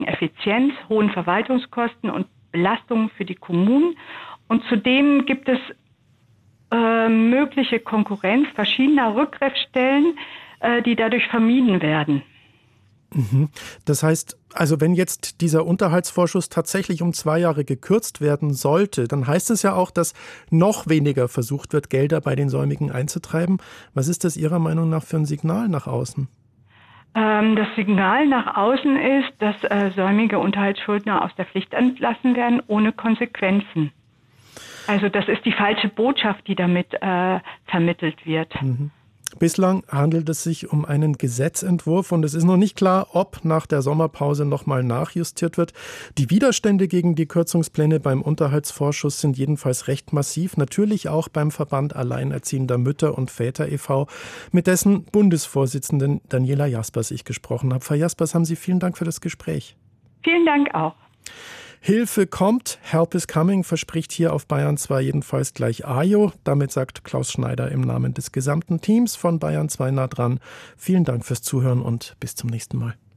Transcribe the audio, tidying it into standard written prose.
Effizienz, hohen Verwaltungskosten und Belastungen für die Kommunen. Und zudem gibt es mögliche Konkurrenz verschiedener Rückgriffsstellen, die dadurch vermieden werden. Das heißt, also wenn jetzt dieser Unterhaltsvorschuss tatsächlich um 2 Jahre gekürzt werden sollte, dann heißt es ja auch, dass noch weniger versucht wird, Gelder bei den Säumigen einzutreiben. Was ist das Ihrer Meinung nach für ein Signal nach außen? Das Signal nach außen ist, dass säumige Unterhaltsschuldner aus der Pflicht entlassen werden, ohne Konsequenzen. Also das ist die falsche Botschaft, die damit vermittelt wird. Bislang handelt es sich um einen Gesetzentwurf und es ist noch nicht klar, ob nach der Sommerpause nochmal nachjustiert wird. Die Widerstände gegen die Kürzungspläne beim Unterhaltsvorschuss sind jedenfalls recht massiv. Natürlich auch beim Verband Alleinerziehender Mütter und Väter e.V., mit dessen Bundesvorsitzenden Daniela Jaspers ich gesprochen habe. Frau Jaspers, haben Sie vielen Dank für das Gespräch. Vielen Dank auch. Hilfe kommt, Help is coming, verspricht hier auf Bayern 2 jedenfalls gleich Ajo. Damit sagt Klaus Schneider im Namen des gesamten Teams von Bayern 2 nah dran. Vielen Dank fürs Zuhören und bis zum nächsten Mal.